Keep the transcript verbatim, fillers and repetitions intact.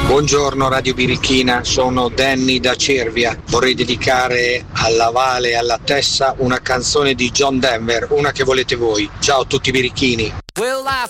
Buongiorno Radio Birichina, sono Danny da Cervia. Vorrei dedicare alla Vale e alla Tessa una canzone di John Denver, una che volete voi. Ciao a tutti birichini. Well, I